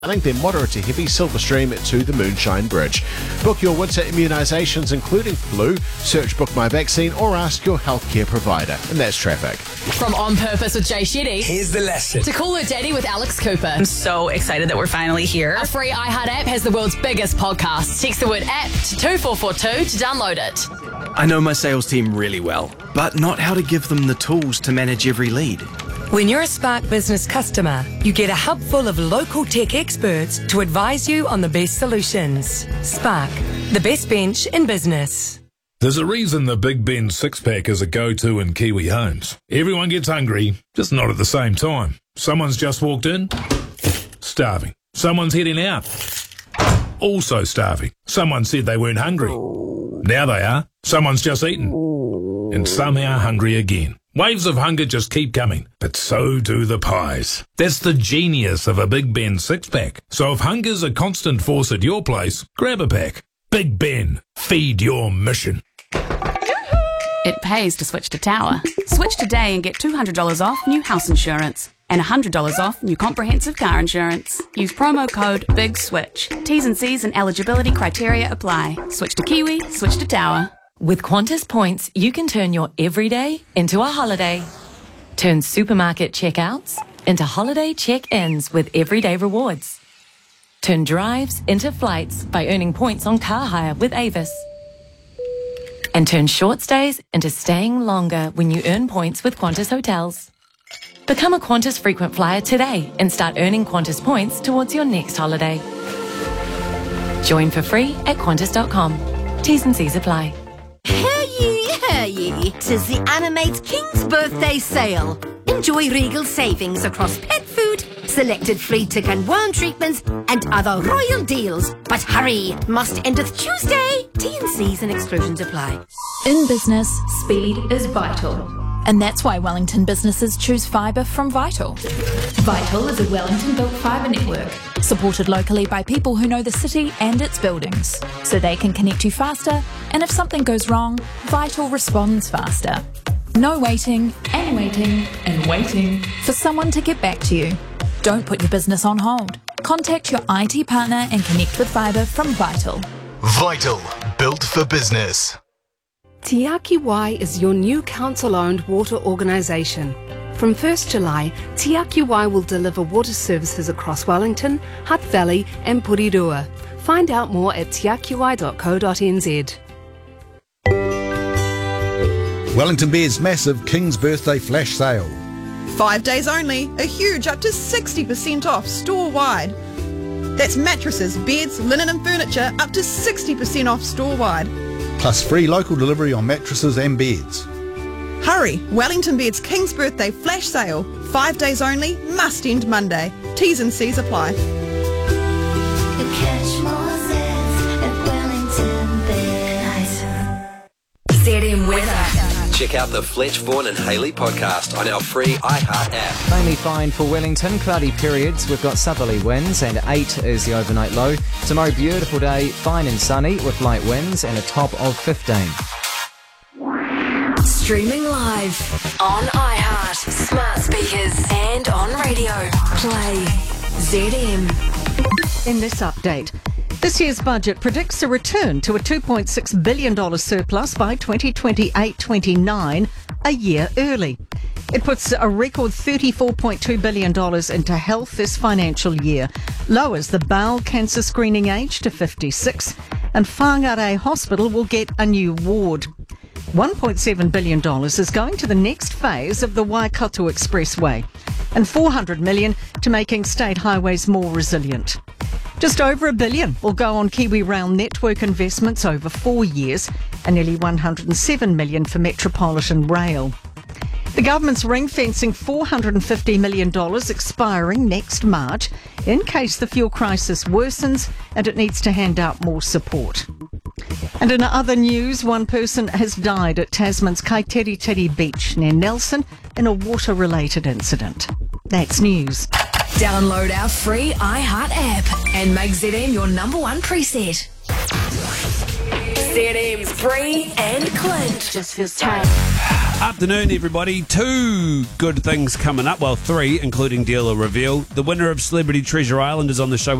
then moderate to heavy Silverstream to the Moonshine Bridge. Book your winter immunisations, including flu. Search Book My Vaccine or ask your healthcare provider. And that's traffic. From On Purpose with Jay Shetty. Here's the lesson. To Call Her Daddy with Alex Cooper. I'm so excited that we're finally here. Our free iHeart app has the world's biggest podcast. Text the word app to 2442 to download it. I know my sales team really well, but not how to give them the tools to manage every lead. When you're a Spark Business customer, you get a hub full of local tech experts to advise you on the best solutions. Spark, the best bench in business. There's a reason the Big Ben six-pack is a go-to in Kiwi homes. Everyone gets hungry, just not at the same time. Someone's just walked in, starving. Someone's heading out, also starving. Someone said they weren't hungry. Now they are. Someone's just eaten, and somehow hungry again. Waves of hunger just keep coming, but so do the pies. That's the genius of a Big Ben six-pack. So if hunger's a constant force at your place, grab a pack. Big Ben, feed your mission. It pays to switch to Tower. Switch today and get $200 off new house insurance and $100 off new comprehensive car insurance. Use promo code BIGSWITCH. T's and C's and eligibility criteria apply. Switch to Kiwi, switch to Tower. With Qantas points, you can turn your everyday into a holiday. Turn supermarket checkouts into holiday check-ins with everyday rewards. Turn drives into flights by earning points on car hire with Avis. And turn short stays into staying longer when you earn points with Qantas Hotels. Become a Qantas frequent flyer today and start earning Qantas points towards your next holiday. Join for free at qantas.com. T's and C's apply. Hear ye, 'tis the Animate King's Birthday Sale. Enjoy regal savings across pet food, selected flea tick and worm treatments, and other royal deals. But hurry, must endeth Tuesday. T&Cs and exclusions apply. In business, speed is vital. And that's why Wellington businesses choose fibre from Vital. Vital is a Wellington-built fibre network, supported locally by people who know the city and its buildings, so they can connect you faster, and if something goes wrong, Vital responds faster. No waiting and waiting and waiting for someone to get back to you. Don't put your business on hold. Contact your IT partner and connect with fibre from Vital. Vital, built for business. Te Aki Wai is your new council-owned water organisation. From 1st July, Te Aki Wai will deliver water services across Wellington, Hutt Valley and Porirua. Find out more at teakiwai.co.nz. Wellington Beer's massive King's Birthday Flash Sale. 5 days only, a huge up to 60% off store-wide. That's mattresses, beds, linen and furniture up to 60% off store-wide. Plus free local delivery on mattresses and beds. Hurry! Wellington Beds King's Birthday Flash Sale. 5 days only, must end Monday. T's and C's apply. ZM Weather. Check out the Fletch, Vaughan and Haley podcast on our free iHeart app. Mainly fine for Wellington, cloudy periods. We've got southerly winds and 8 is the overnight low. Tomorrow, beautiful day, fine and sunny with light winds and a top of 15. Streaming live on iHeart, smart speakers and on radio. Play ZM. In this update, this year's budget predicts a return to a $2.6 billion surplus by 2028-29, a year early. It puts a record $34.2 billion into health this financial year, lowers the bowel cancer screening age to 56, and Whangarei Hospital will get a new ward. $1.7 billion is going to the next phase of the Waikato Expressway, and $400 million to making state highways more resilient. Just over $1 billion will go on Kiwi Rail network investments over 4 years, and nearly $107 million for Metropolitan Rail. The government's ring-fencing $450 million expiring next March in case the fuel crisis worsens and it needs to hand out more support. And in other news, one person has died at Tasman's Kaiteriteri Beach near Nelson in a water-related incident. That's news. Download our free iHeart app and make ZM your number one preset. ZM's Bree and Clint. Just feels tight. Afternoon, everybody. 2 good things coming up. Well, 3, including Deal or Reveal. The winner of Celebrity Treasure Island is on the show